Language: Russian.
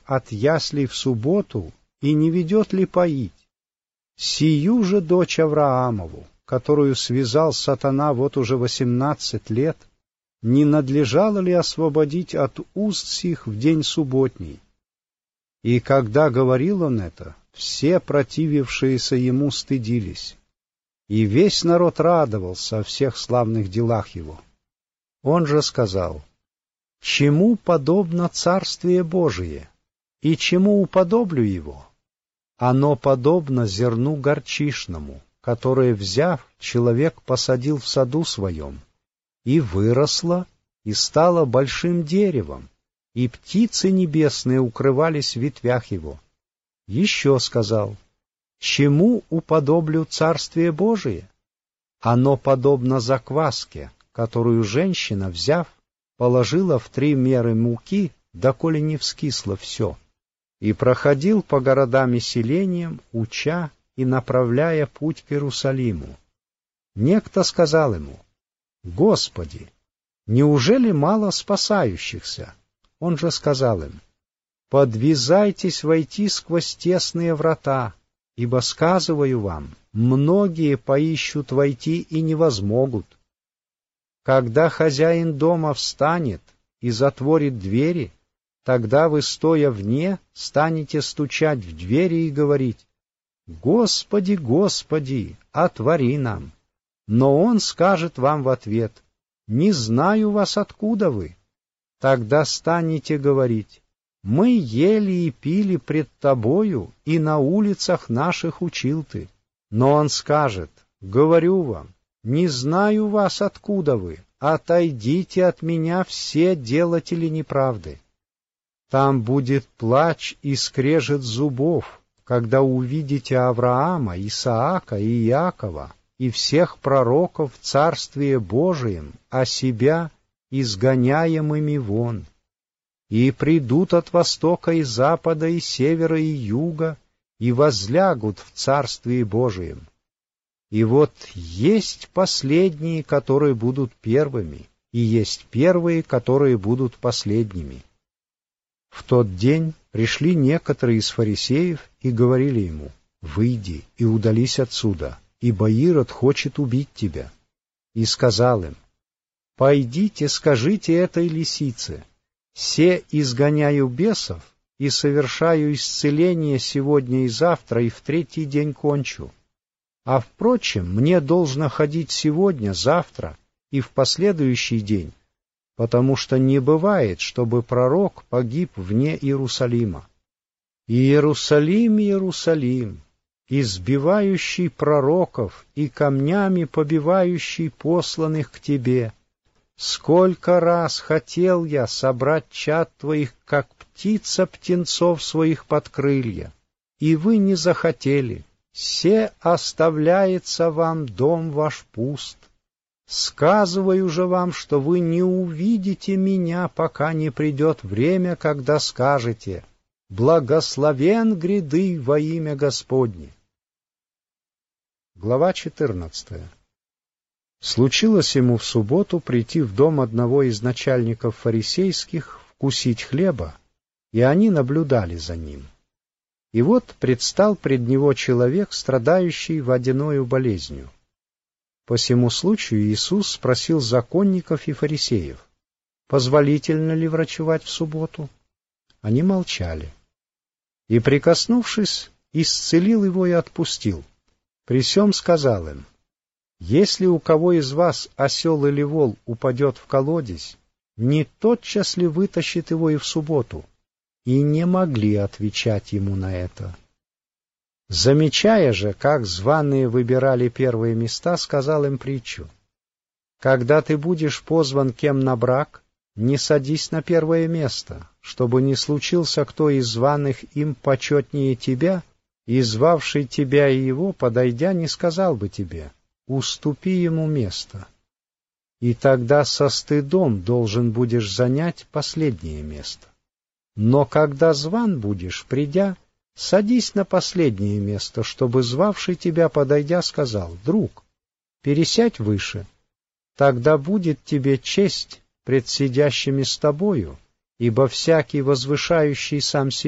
от яслей в субботу и не ведет ли поить? Сию же дочь Авраамову, которую связал сатана вот уже 18 лет, не надлежало ли освободить от уст сих в день субботний? И когда говорил он это, все противившиеся ему стыдились, и весь народ радовался о всех славных делах его. Он же сказал: «Чему подобно Царствие Божие, и чему уподоблю его? Оно подобно зерну горчишному, которое, взяв, человек посадил в саду своем, и выросло, и стало большим деревом, и птицы небесные укрывались в ветвях его». Еще сказал: «Чему уподоблю Царствие Божие? Оно подобно закваске, которую женщина, взяв, положила в 3 меры муки, доколе не вскисло все, и проходил по городам и селениям, уча и направляя путь к Иерусалиму. Некто сказал ему: «Господи, неужели мало спасающихся?» Он же сказал им: «Подвизайтесь войти сквозь тесные врата, ибо, сказываю вам, многие поищут войти и не возмогут. Когда хозяин дома встанет и затворит двери, тогда вы, стоя вне, станете стучать в двери и говорить: Господи, Господи, отвори нам. Но он скажет вам в ответ: не знаю вас, откуда вы. Тогда станете говорить: мы ели и пили пред тобою, и на улицах наших учил ты. Но он скажет: говорю вам, не знаю вас, откуда вы, отойдите от меня, все делатели неправды. Там будет плач и скрежет зубов, когда увидите Авраама, Исаака и Иакова и всех пророков в Царствие Божием, а себя изгоняемыми вон. И придут от востока и запада и севера и юга, и возлягут в Царствии Божием. И вот есть последние, которые будут первыми, и есть первые, которые будут последними». В тот день пришли некоторые из фарисеев и говорили ему: «Выйди и удались отсюда, ибо Ирод хочет убить тебя». И сказал им: «Пойдите, скажите этой лисице: се изгоняю бесов и совершаю исцеление сегодня и завтра, и в 3-й день кончу. А впрочем, мне должно ходить сегодня, завтра и в последующий день, потому что не бывает, чтобы пророк погиб вне Иерусалима. Иерусалим, Иерусалим, избивающий пророков и камнями побивающий посланных к тебе, сколько раз хотел я собрать чад твоих, как птица птенцов своих под крылья, и вы не захотели. Се оставляется вам дом ваш пуст. Сказываю же вам, что вы не увидите меня, пока не придет время, когда скажете: благословен гряды во имя Господне». Глава 14. Случилось ему в субботу прийти в дом одного из начальников фарисейских, вкусить хлеба, и они наблюдали за ним. И вот предстал пред него человек, страдающий водяною болезнью. По сему случаю Иисус спросил законников и фарисеев: позволительно ли врачевать в субботу? Они молчали. И, прикоснувшись, исцелил его и отпустил. При сем сказал им: если у кого из вас осел или вол упадет в колодезь, не тотчас ли вытащит его и в субботу? И не могли отвечать ему на это. Замечая же, как званые выбирали первые места, сказал им притчу: когда ты будешь позван кем на брак, не садись на первое место, чтобы не случился кто из званых им почетнее тебя, и звавший тебя и его, подойдя, не сказал бы тебе: уступи ему место. И тогда со стыдом должен будешь занять последнее место. Но когда зван будешь, придя, садись на последнее место, чтобы звавший тебя, подойдя, сказал: друг, пересядь выше. Тогда будет тебе честь пред сидящими с тобою, ибо всякий, возвышающий сам себя,